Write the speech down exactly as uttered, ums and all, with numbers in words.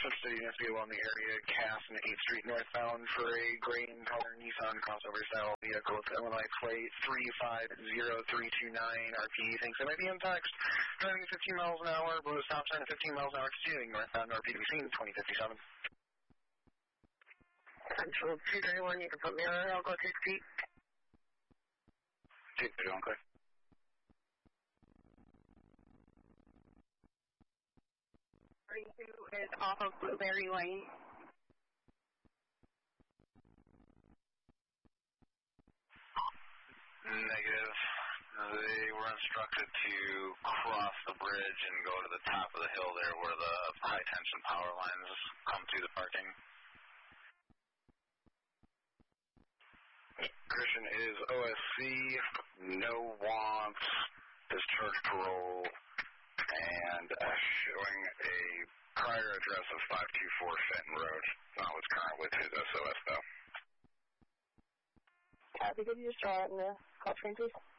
City Nesby along the area, Cass and eighth Street northbound for a gray and color Nissan crossover style vehicle with Illinois plate three five zero three two nine. R P thinks it might be in text. Driving at fifteen miles an hour, below stop sign at fifteen miles an hour, continuing northbound, R P to be seen, twenty fifty-seven. Central two thirty-one, you can put me on, I'll go to Street. two thirty-one, clear. thirty-two is off of Blueberry Lane. Negative. They were instructed to cross the bridge and go to the top of the hill there where the high tension power lines come through the parking. Christian is O S C, no wants, discharge parole, and uh, showing a prior address of five two four Fenton Road. Not what's current with his S O S though. Happy to just draw it in the call train, please.